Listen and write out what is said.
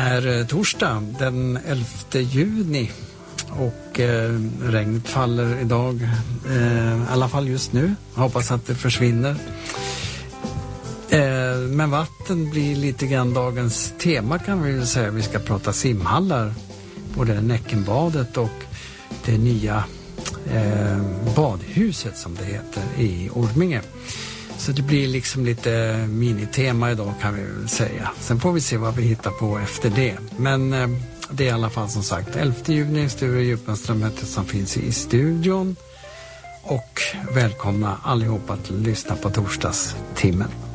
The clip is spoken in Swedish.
är torsdag den 11 juni och regnet faller idag, i alla fall just nu. Hoppas att det försvinner. Men vatten blir lite grann dagens tema, kan vi väl säga. Vi ska prata simhallar, både Näckenbadet och det nya badhuset som det heter i Orminge. Så det blir liksom lite minitema idag, kan vi väl säga. Sen får vi se vad vi hittar på efter det. Men det är i alla fall som sagt 11 juni, Sture Djupenström som finns i studion. Och välkomna allihopa att lyssna på torsdagstimmen.